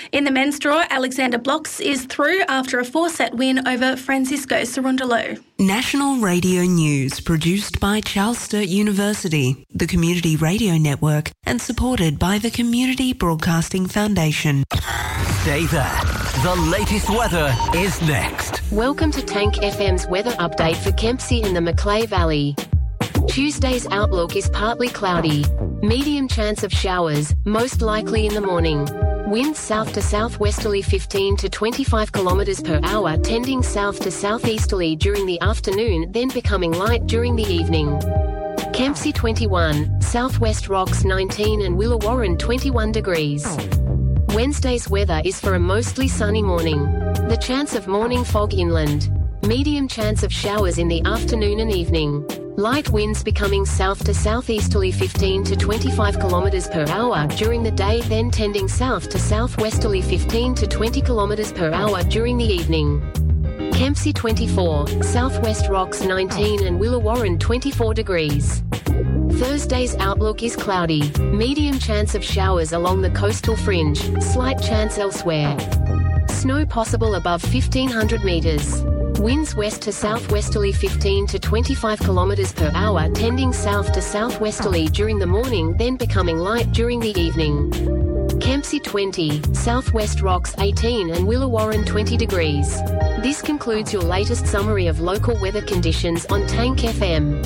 In the men's draw, Alexander Blocks is through after a 4-set win over Francisco Cerundolo. National Radio News produced by Charles Sturt University, the Community Radio Network, and supported by the Community Broadcasting Foundation. Stay there. The latest weather is next. Welcome to Tank FM's weather update for Kempsey and the Macleay Valley. Tuesday's outlook is partly cloudy. Medium chance of showers, most likely in the morning. Winds south to southwesterly 15 to 25 kilometres per hour, tending south to southeasterly during the afternoon, then becoming light during the evening. Kempsey 21, Southwest Rocks 19 and Willawarren 21 degrees. Wednesday's weather is for a mostly sunny morning. The chance of morning fog inland. Medium chance of showers in the afternoon and evening. Light winds becoming south to southeasterly 15 to 25 kilometres per hour during the day, then tending south to southwesterly 15 to 20 kilometres per hour during the evening. Kempsey 24, Southwest Rocks 19 and Willawarren 24 degrees. Thursday's outlook is cloudy. Medium chance of showers along the coastal fringe, slight chance elsewhere. Snow possible above 1,500 metres. Winds west to southwesterly 15 to 25 kilometres per hour, tending south to southwesterly during the morning, then becoming light during the evening. Kempsey 20, Southwest Rocks 18 and Willawarren 20 degrees. This concludes your latest summary of local weather conditions on Tank FM.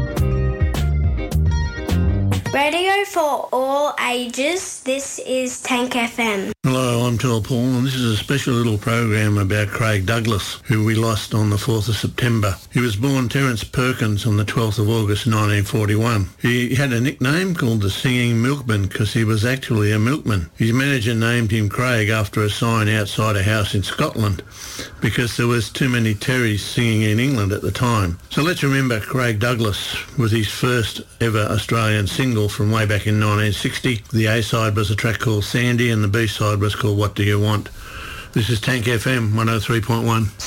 Radio for all ages, this is Tank FM. Hello, I'm Tel Paul, and this is a special little program about Craig Douglas, who we lost on the 4th of September. He was born Terence Perkins on the 12th of August 1941. He had a nickname called the Singing Milkman because he was actually a milkman. His manager named him Craig after a sign outside a house in Scotland because there was too many Terrys singing in England at the time. So let's remember Craig Douglas with his first ever Australian single from way back in 1960. The A-side was a track called Sandy and the B-side was called What Do You Want? This is Tank FM 103.1.